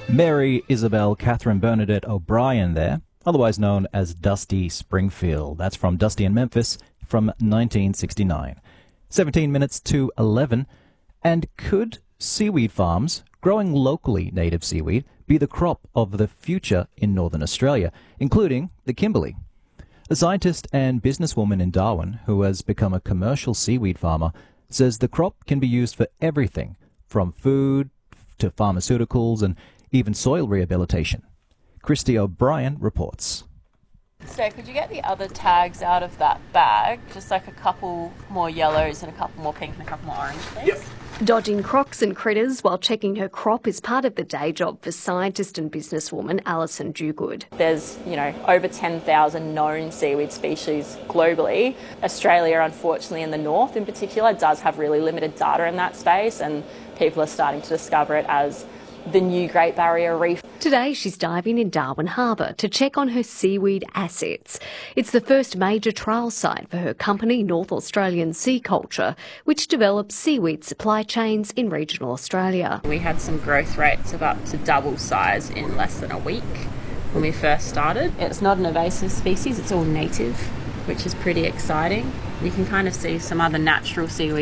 Mary Isabel Catherine Bernadette O'Brien there, otherwise known as Dusty Springfield. That's from Dusty in Memphis from 1969. 17 minutes to 11. And could seaweed farms, growing locally native seaweed, be the crop of the future in Northern Australia, including the Kimberley? A scientist and businesswoman in Darwin, who has become a commercial seaweed farmer, says the crop can be used for everything, from food to pharmaceuticals and even soil rehabilitation. Christy O'Brien reports. So could you get the other tags out of that bag? Just like a couple more yellows and a couple more pink and a couple more orange, please. Yep. Dodging crocs and critters while checking her crop is part of the day job for scientist and businesswoman Alison Dewgood. There's, over 10,000 known seaweed species globally. Australia, unfortunately, in the north in particular, does have really limited data in that space, and people are starting to discover it as the new Great Barrier Reef. Today she's diving in Darwin Harbour to check on her seaweed assets. It's the first major trial site for her company, North Australian Sea Culture, which develops seaweed supply chains in regional Australia. We had some growth rates of up to double size in less than a week when we first started. It's not an invasive species, it's all native, which is pretty exciting. You can kind of see some other natural seaweed